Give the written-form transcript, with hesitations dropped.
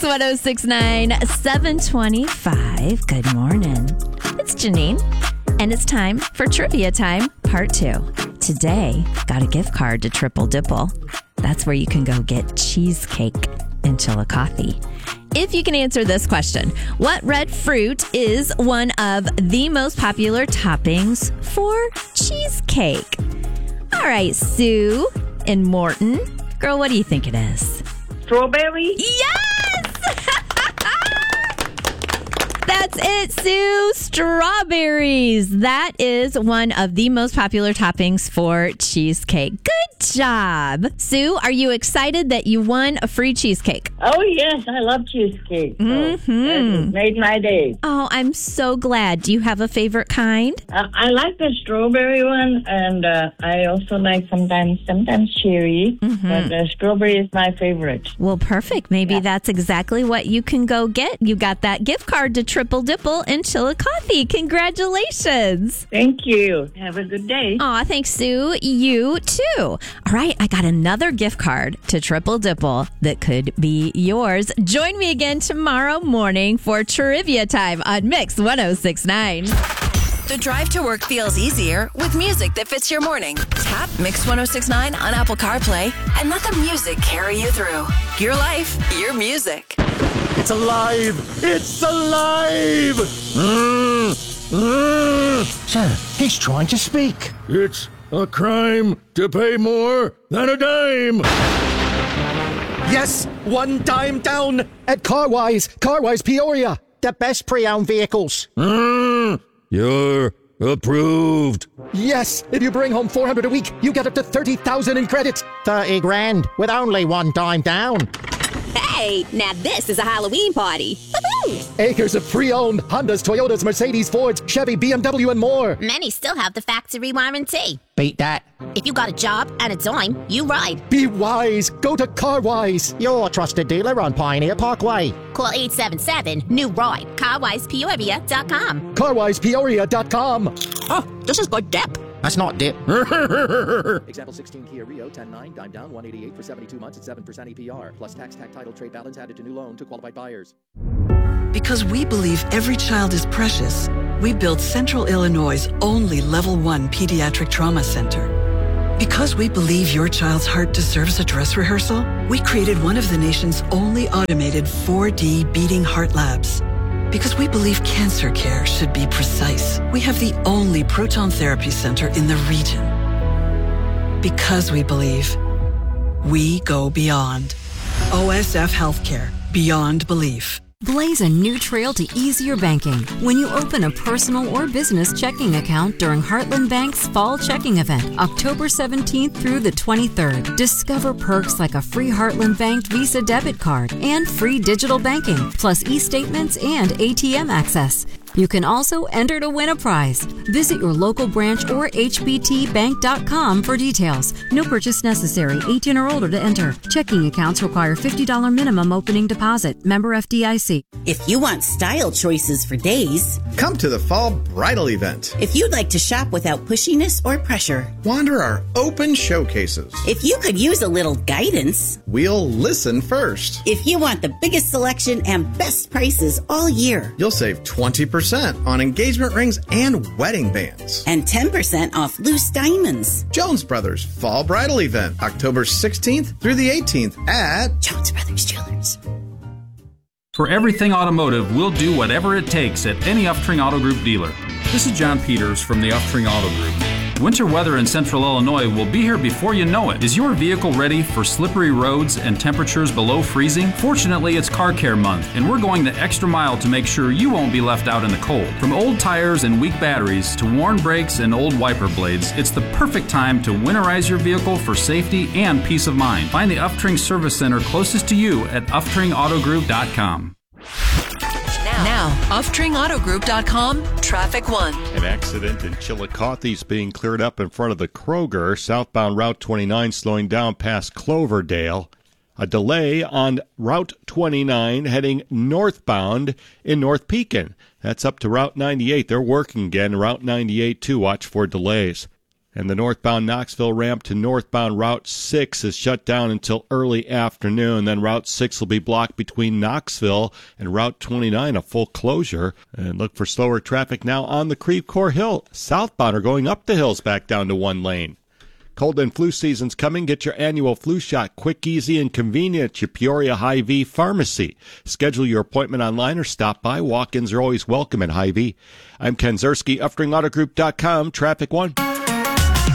1069, 725. Good morning. It's Janine, and it's time for Trivia Time Part 2. Today, got a gift card to Triple Dipple. That's where you can go get cheesecake and Chillicothe. If you can answer this question, what red fruit is one of the most popular toppings for cheesecake? All right, Sue and Morton. Girl, what do you think it is? Strawberry? Yes! That's it, Sue. Strawberries. That is one of the most popular toppings for cheesecake. Good job. Sue, are you excited that you won a free cheesecake? Oh, yes. I love cheesecake. So that made my day. Oh, I'm so glad. Do you have a favorite kind? I like the strawberry one, and I also like sometimes cherry, but the strawberry is my favorite. Well, perfect. Maybe that's exactly what you can go get. You got that gift card to Triple Dipple in Chillicothe. Congratulations. Thank you. Have a good day. Aw, thanks, Sue. You too. All right, I got another gift card to Triple Dipple that could be yours. Join me again tomorrow morning for Trivia Time on Mix 1069. The drive to work feels easier with music that fits your morning. Tap Mix 1069 on Apple CarPlay and let the music carry you through. Your life, your music. It's alive! It's alive! Sir, he's trying to speak. It's a crime to pay more than a dime! Yes, one dime down at Carwise Peoria. The best pre-owned vehicles. You're approved. Yes, if you bring home $400 a week, you get up to $30,000 in credits. 30 grand with only one dime down. Hey, now this is a Halloween party. Woo-hoo! Acres of pre-owned Hondas, Toyotas, Mercedes, Fords, Chevy, BMW, and more. Many still have the factory warranty. Beat that. If you got a job and a dime, you ride. Be wise. Go to Carwise, your trusted dealer on Pioneer Parkway. Call 877-NEW-RIDE. CarWisePeoria.com. CarWisePeoria.com. Oh, this is good dip. That's not dip. Example 16 Kia Rio 10.9, dime down, 188 for 72 months at 7% APR. Plus tax, title, trade balance added to new loan to qualified buyers. Because we believe every child is precious, we built Central Illinois' only Level 1 Pediatric Trauma Center. Because we believe your child's heart deserves a dress rehearsal, we created one of the nation's only automated 4D beating heart labs. Because we believe cancer care should be precise, we have the only proton therapy center in the region. Because we believe, we go beyond. OSF Healthcare, beyond belief. Blaze a new trail to easier banking when you open a personal or business checking account during Heartland Bank's Fall Checking Event, October 17th through the 23rd. Discover perks like a free Heartland Banked Visa debit card and free digital banking, plus e-statements and ATM access. You can also enter to win a prize. Visit your local branch or hbtbank.com for details. No purchase necessary. 18 or older to enter. Checking accounts require $50 minimum opening deposit. Member FDIC. If you want style choices for days, come to the Fall Bridal Event. If you'd like to shop without pushiness or pressure, wander our open showcases. If you could use a little guidance, we'll listen first. If you want the biggest selection and best prices all year, you'll save 20% on engagement rings and wedding bands. And 10% off loose diamonds. Jones Brothers Fall Bridal Event, October 16th through the 18th at Jones Brothers Jewelers. For everything automotive, we'll do whatever it takes at any Uftring Auto Group dealer. This is John Peters from the Uftring Auto Group. Winter weather in central Illinois will be here before you know it. Is your vehicle ready for slippery roads and temperatures below freezing? Fortunately, it's Car Care Month, and we're going the extra mile to make sure you won't be left out in the cold. From old tires and weak batteries to worn brakes and old wiper blades, it's the perfect time to winterize your vehicle for safety and peace of mind. Find the Uftring Service Center closest to you at UftringAutoGroup.com. Now, UftringAutoGroup.com, Traffic 1. An accident in Chillicothe is being cleared up in front of the Kroger. Southbound Route 29 slowing down past Cloverdale. A delay on Route 29 heading northbound in North Pekin. That's up to Route 98. They're working again. Route 98 too. Watch for delays. And the northbound Knoxville ramp to northbound Route 6 is shut down until early afternoon. Then Route 6 will be blocked between Knoxville and Route 29, a full closure. And look for slower traffic now on the Creve Coeur Hill. Southbound are going up the hills back down to one lane. Cold and flu season's coming. Get your annual flu shot quick, easy, and convenient at your Peoria Hy-Vee Pharmacy. Schedule your appointment online or stop by. Walk-ins are always welcome at Hy-Vee. I'm Ken Zerski, UpstreamAutoGroup.com, Traffic 1.